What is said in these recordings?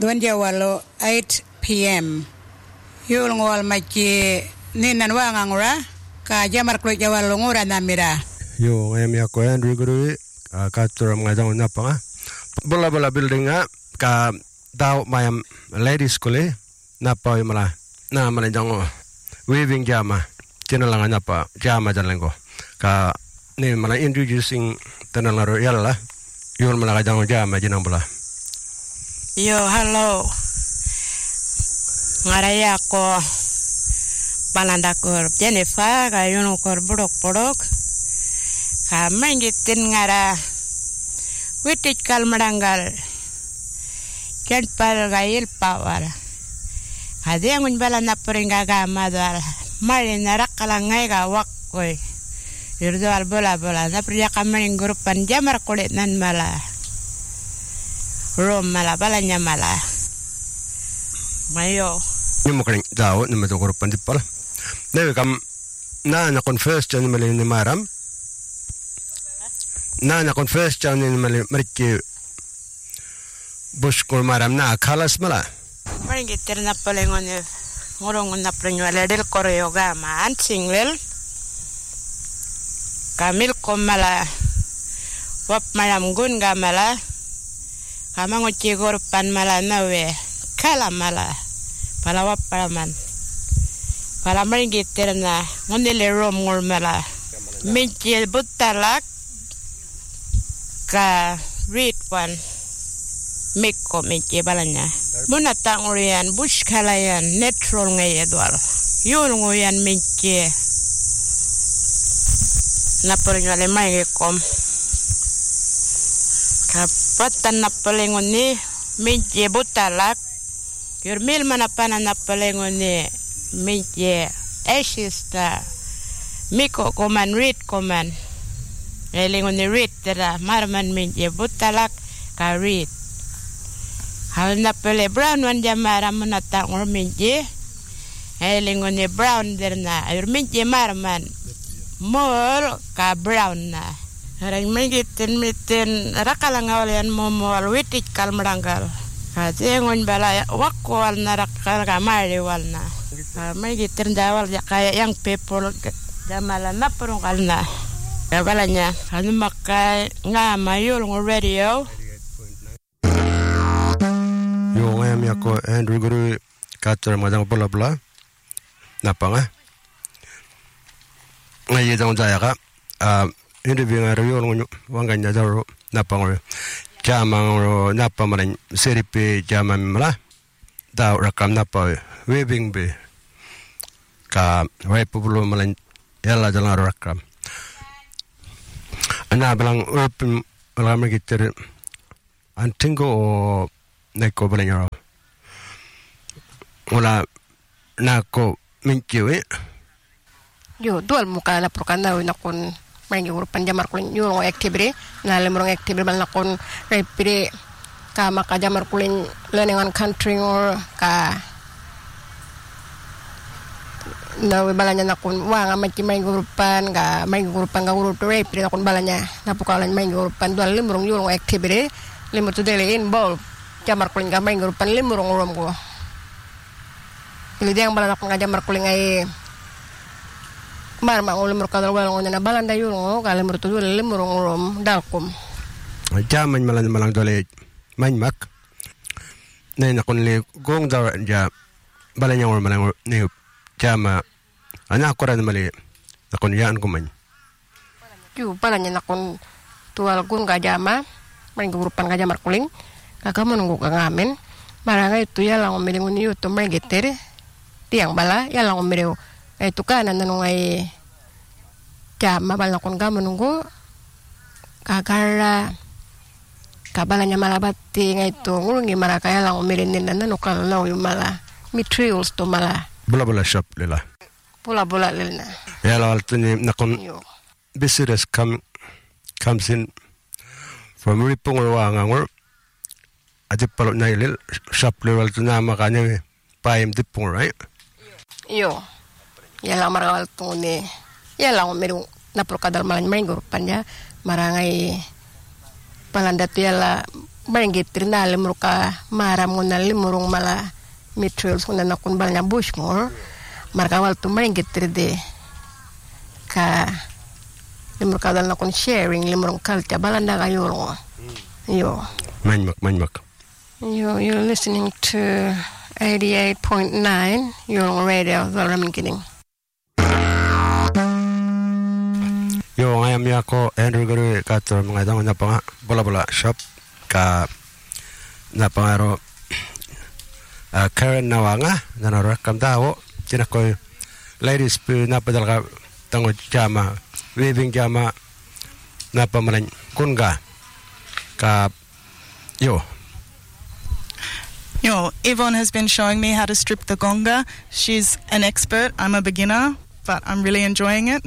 Duan jawalo 8 p.m. Yul ngwal machi ninan wa ngangura ka jamar klo jawalo ngura namira. Yo ngayam ya ko Andrew Guru ka turam ngadang napanga. Bola building ka daw mayam ladies school napa mala na mala jango weaving jama chinalang napa jama jalengo ka ni mala introducing tanalaro yalla yul mala jango jama jinang bola. Yo, hello. Ngaraya ko panandakor Jennifer kayun kor buruk-buruk. Kamangitin ngara witit kalmaranggal. Kenpal gail pawar. Hadi ang unbala na puringaga madwal. Mari narak kalangay ga wakoy. Yurdual bola-bola na priya kamaring grupan jamar kulit nan mala. Rom mala balanya mala. Mayo. Ni mo kaning daw ni mato grupan di pala. Newe kam na confess chan mali ni maram. Na confess chan ni mali mariki buskul maram na kalas mala. Maringi terna palengon ngorong na prenwala del koreo gama ansinglel. Kamil komala. Wap maram gun gamala. Kamang ucigor pan mala nawe kala mala palawap paraman palamar gitter na ngunile rom ngor mala minci butalak ka read one mikko minci balanya munata ngurian bush kalayan netrol ngay edwal yul nguyan minci napornyale may kom kapatan na palengon ni minje butalak yurmil manapana na palengon ni minje esista miko koman read koman elingon ni read tera marman minje butalak ka read hal na pele brown wan jamara munata ngor minje elingon ni brown derna yurminje marman mol ka brown na Harang magitin mitin rakalang awalian momol witik kalmaranggal. Kasi ngon bala wakwal na rakal kamari walna. Magitin dawal kaya yang people damalan na perungkal na. Kabalanya anu makai nga mayul ng radio. Yo ngayam ya ko Andrew Guru katur madang bola bola. Napanga. Ngayi dang jaya ka. Hindi binga rayo ng wanganya daro napangor jamang napa maling seripi jaman mala daw rakam napa weaving be ka way pubulo maling yalla jalan rakam ana balang urpin malam gitter antingo o neko balanya wala nako minkiwe yo dual muka la prokana na kun maringi urupan jamar kulin yulong aktibre na lemrong aktibre bal nakon repire ka maka jamar kulin learning country or ka na balanya nakon wa nga machi maringi urupan ga urutu repire nakon balanya napukalan maringi urupan dual lemrong yulong aktibre lemur tu dele in ball jamar kulin ga maringi urupan lemrong urom go ili yang balana nakon ga jamar kulin ai marma ulam rukadal walong na balanda yulong kala murtu dul lemurong rom dalkom jaman malang dole manmak nay nakon le gong dar ja balanya or malang ne jama ana koran mali nakon yaan ko man ju balanya nakon tual gun ga jama maring grupan ga jamar kuling kaka menunggu ka ngamen maranga itu ya lang milingun yu to maring getere tiang bala ya lang mireu itu kan nanungai jama bal nakon ga menunggu kagara kabalanya malabati ngai to ngulungi maraka ya lang umirinin nanu kalau mala materials to mala bola shop lela bola lelna ya la altini nakon business comes in from ripong wa ngangor ati palo nailil shop level to na makanya paim dipong right yo ya lang marawal to ni ya lang umiru na prokadal malan main grupan ya marangai palanda tu yala Barangitri na limur ka maram nguna limurong mala materials nguna nakun balnya Bushmore marka wal tu barangitri de ka limur ka dal nakun sharing limurong kalta balanda ka yoro yo manmak you're listening to 88.9 Yolngu Radio Zalraminkining. Yo ngayam yako Andrew guru katur mengadang napanga bola shop ka napangaro Karen nawanga nanara kamdawo tinakoy ladies pu napadal ka tango jama weaving jama napamalan kunga ka yo Yvonne has been showing me how to strip the gonga. She's an expert. I'm a beginner, but I'm really enjoying it.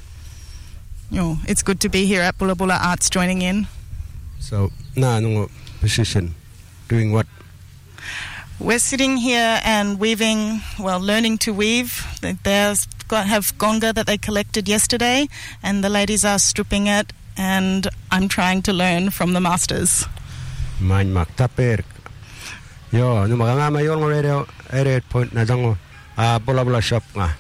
It's good to be here at Bula Bula Arts joining in. So, no position, doing what? We're sitting here and weaving, learning to weave. They have gonga that they collected yesterday, and the ladies are stripping it, and I'm trying to learn from the masters. Manmak taper. Yo, numaganga mayon radio 88 na dango bola shop nga.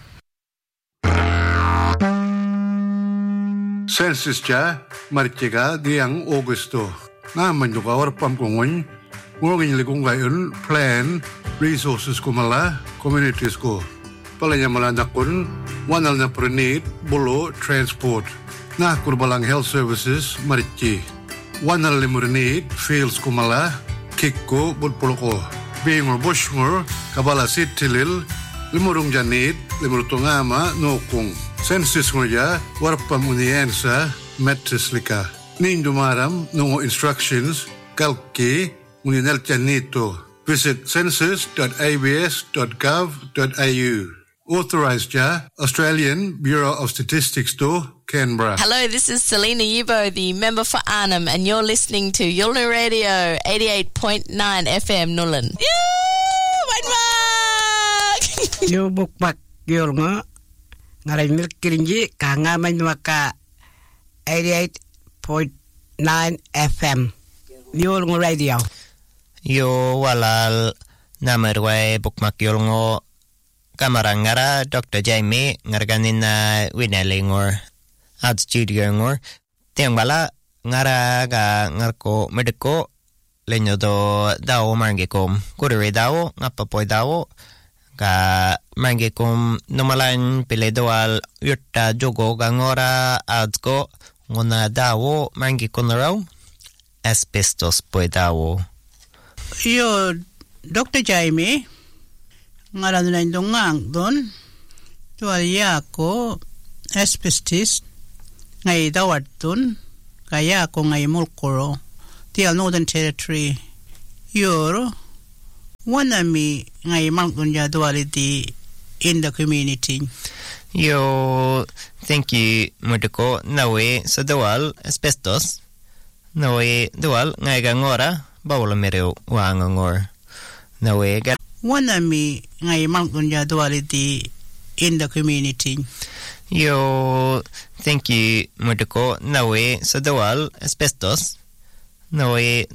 Census ja martiga diang Augusto. Na manduka warpam kongon. Ngogin likung gayon plan resources kumala communities ko. Palanya malandakon wanal na prenit bolo transport. Na kurbalang health services marti. Wanal limurnit fields kumala Kikko budpoloko bingor Bushmore kabala sitilil limurung janit limurutungama nokung census ngoja warpam uniensa metrislika nindumaram nungo instructions kalki uninel janito visit census.abs.gov.au authorized ja Australian Bureau of Statistics to Canberra. Hello, this is Selena Yubo, the member for Arnhem, and you're listening to Yolngu Radio 88.9 FM Nullan. Yo bukmak Yolngu ngaray milkirinji kanga manwaka 88.9 FM Yolngu Radio. Yo walal namarway bukmak Yolngu kamarangara Dr. Jamie ngarganina winelingor at studio ngor tiang bala ngara ga ngarko mediko lenyo do dao mangekom kurere dao ngapapoy dao ga mangekom nomalan piledoal yutta jogo gangora adko ngona dao mangekonaraw asbestos poy dao. Yo Dr. Jaime ngaran na indongang don tuwalya ko asbestos ngay dawat dun kaya ko ngay mulkoro tial Northern Territory yoro wanami ngay mangkun ya duality in the community. Yo thank you mudiko nawe sa dual asbestos nawe dual ngay gangora bawla mereo wangangor nawe wanami ngay mangkun ya duality in the community. Yo thank you mudiko nawe sa dual asbestos nawe